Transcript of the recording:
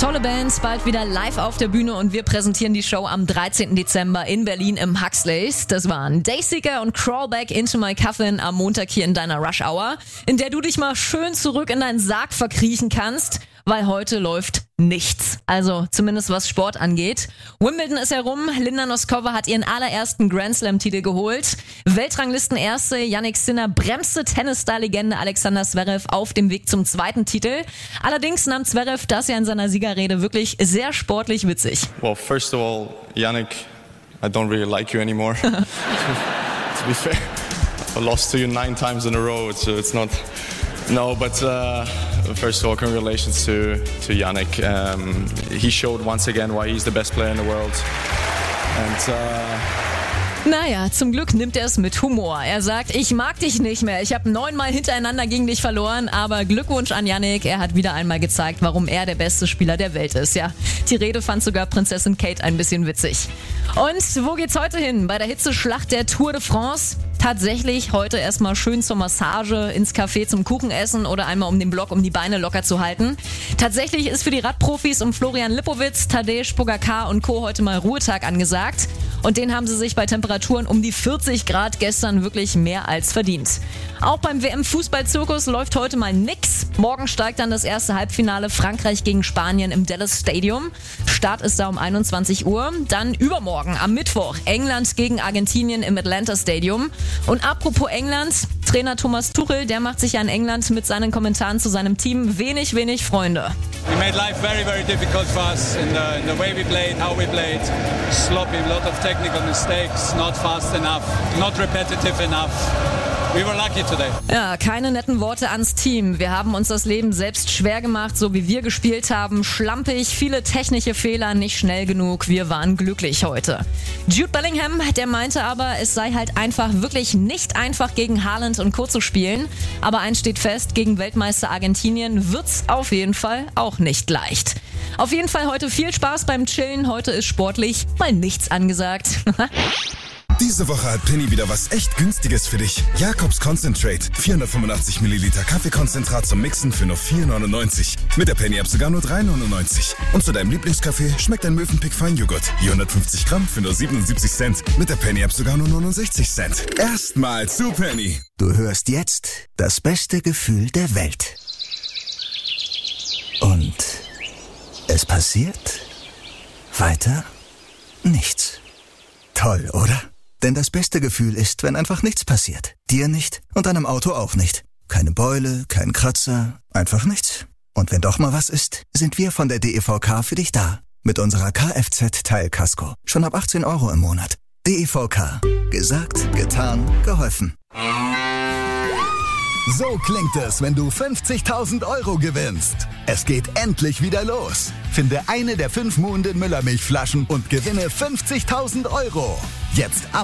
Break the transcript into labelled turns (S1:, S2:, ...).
S1: Tolle Bands, bald wieder live auf der Bühne und wir präsentieren die Show am 13. Dezember in Berlin im Huxleys. Das waren Dayseeker und Crawlback Into My Coffin am Montag hier in deiner Rush Hour, in der du dich mal schön zurück in deinen Sarg verkriechen kannst, weil heute läuft nichts. Also zumindest was Sport angeht. Wimbledon ist herum, Linda Noskova hat ihren allerersten Grand Slam-Titel geholt. Weltranglisten-Erste Jannik Sinner bremste Tennisstar-Legende Alexander Zverev auf dem Weg zum zweiten Titel. Allerdings nahm Zverev das ja in seiner Siegerrede wirklich sehr sportlich witzig.
S2: Well, first of all, Jannik, I don't really like you anymore. To be fair, I lost to you 9 times in a row, so it's not... No, but first of all, congratulations to Jannik. He showed once again why he's the best player in the world.
S1: Naja, zum Glück nimmt er es mit Humor. Er sagt, ich mag dich nicht mehr. Ich habe 9-mal hintereinander gegen dich verloren, aber Glückwunsch an Jannik. Er hat wieder einmal gezeigt, warum er der beste Spieler der Welt ist. Ja, die Rede fand sogar Prinzessin Kate ein bisschen witzig. Und wo geht's heute hin? Bei der Hitzeschlacht der Tour de France? Tatsächlich heute erstmal schön zur Massage, ins Café zum Kuchen essen oder einmal um den Block, um die Beine locker zu halten. Tatsächlich ist für die Radprofis um Florian Lipowitz, Tadej Pogačar und Co. heute mal Ruhetag angesagt. Und den haben sie sich bei Temperaturen um die 40 Grad gestern wirklich mehr als verdient. Auch beim WM-Fußball-Zirkus läuft heute mal nix. Morgen steigt dann das erste Halbfinale Frankreich gegen Spanien im Dallas Stadium. Start ist da um 21 Uhr. Dann übermorgen am Mittwoch England gegen Argentinien im Atlanta Stadium. Und apropos England, Trainer Thomas Tuchel, der macht sich ja in England mit seinen Kommentaren zu seinem Team wenig Freunde.
S3: We made life very, very difficult for us in the way we played, how we played. Sloppy, a lot of technical mistakes, not fast enough, not repetitive enough. We were lucky today.
S1: Ja, keine netten Worte ans Team. Wir haben uns das Leben selbst schwer gemacht, so wie wir gespielt haben. Schlampig, viele technische Fehler, nicht schnell genug. Wir waren glücklich heute. Jude Bellingham, der meinte aber, es sei halt einfach wirklich nicht einfach gegen Haaland und Co. zu spielen. Aber eins steht fest, gegen Weltmeister Argentinien wird's auf jeden Fall auch nicht leicht. Auf jeden Fall heute viel Spaß beim Chillen. Heute ist sportlich mal nichts angesagt.
S4: Diese Woche hat Penny wieder was echt Günstiges für dich. Jacobs Concentrate. 485 Milliliter Kaffeekonzentrat zum Mixen für nur 4,99. Mit der Penny-App sogar nur 3,99. Und zu deinem Lieblingskaffee schmeckt ein Mövenpick Feinjoghurt. 450 Gramm für nur 77 Cent. Mit der Penny-App sogar nur 69 Cent. Erstmal zu Penny.
S5: Du hörst jetzt das beste Gefühl der Welt. Und es passiert weiter nichts. Toll, oder? Denn das beste Gefühl ist, wenn einfach nichts passiert. Dir nicht und deinem Auto auch nicht. Keine Beule, kein Kratzer, einfach nichts. Und wenn doch mal was ist, sind wir von der DEVK für dich da. Mit unserer Kfz-Teilkasko. Schon ab 18 € im Monat. DEVK. Gesagt, getan, geholfen.
S6: So klingt es, wenn du 50.000 € gewinnst. Es geht endlich wieder los. Finde eine der 5 Muhnden Müllermilchflaschen und gewinne 50.000 €. Jetzt ab